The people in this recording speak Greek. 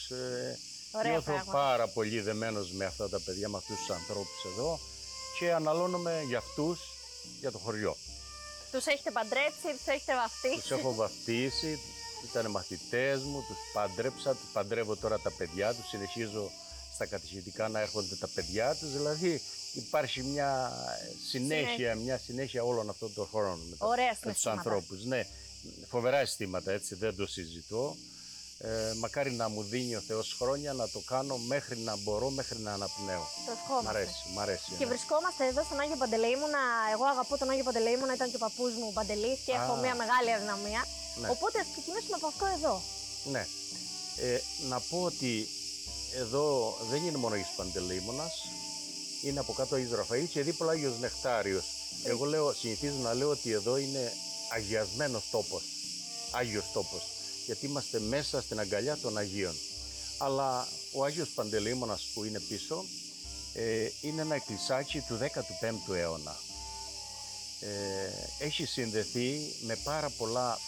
Νιώθω πάρα πολύ δεμένος με αυτά τα παιδιά, με αυτούς τους ανθρώπους εδώ και αναλώνομαι για αυτούς, για το χωριό. Τους έχετε παντρέψει, τους έχετε βαφτίσει? Τους έχω βαφτίσει, ήταν μαθητές μου, τους παντρέψα, τους παντρεύω τώρα τα παιδιά τους, συνεχίζω στα κατηχητικά να έρχονται τα παιδιά τους, δηλαδή υπάρχει μια συνέχεια όλων αυτών των χωρών με τους ανθρώπους. Ναι, φοβερά αισθήματα, έτσι, δεν το συζητώ. Μακάρι να μου δίνει ο Θεός χρόνια να το κάνω μέχρι να μπορώ, μέχρι να αναπνέω. Μ' αρέσει. Και βρισκόμαστε εδώ στον Άγιο Παντελεήμονα. Εγώ αγαπώ τον Άγιο Παντελεήμονα, ήταν και ο παππούς μου Παντελής και έχω μια μεγάλη αδυναμία. Ναι. Οπότε ας ξεκινήσουμε από αυτό εδώ. Ναι. Να πω ότι εδώ δεν είναι μόνο Άγιος Παντελεήμονας, είναι από κάτω Άγιος Ραφαήλ και δίπλα Άγιος Νεκτάριος. Εγώ συνηθίζω να λέω ότι εδώ είναι αγιασμένος τόπος, Άγιος τόπος, γιατί είμαστε μέσα στην αγκαλιά των Αγίων. Αλλά ο Άγιος Παντελεήμονας που είναι πίσω είναι ένα εκκλησάκι του 15ου αιώνα. Έχει συνδεθεί με πάρα πολλά